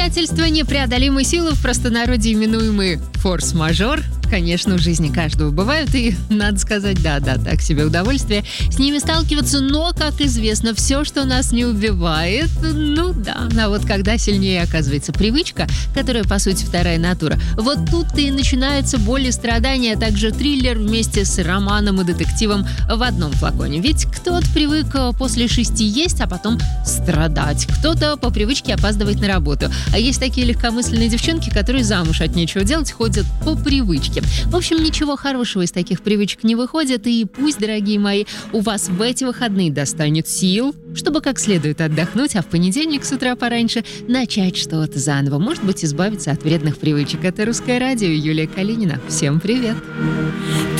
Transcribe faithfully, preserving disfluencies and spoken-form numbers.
Обстоятельства непреодолимой силы, в простонародье именуемые форс-мажор, конечно, в жизни каждого бывают, и, надо сказать, да-да, так себе удовольствие с ними сталкиваться, но, как известно, все, что нас не убивает, ну да, а вот когда сильнее оказывается привычка, которая, по сути, вторая натура, вот тут-то и начинается боль и страдания, а также триллер вместе с романом и детективом в одном флаконе. Ведь кто-то привык после шести есть, а потом страдать, кто-то по привычке опаздывает на работу, а есть такие легкомысленные девчонки, которые замуж от нечего делать ходят по привычке. В общем, ничего хорошего из таких привычек не выходит, и пусть, дорогие мои, у вас в эти выходные достанет сил, чтобы как следует отдохнуть, а в понедельник с утра пораньше начать что-то заново. Может быть, избавиться от вредных привычек. Это «Русское радио», Юлия Калинина. Всем привет!